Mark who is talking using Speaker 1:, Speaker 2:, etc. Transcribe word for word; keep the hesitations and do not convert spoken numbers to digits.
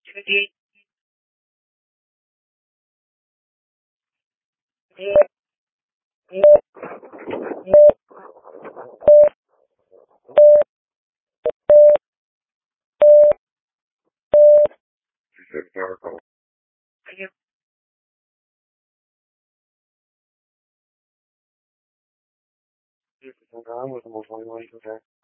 Speaker 1: Today, I am
Speaker 2: This is the guy with the most money, okay?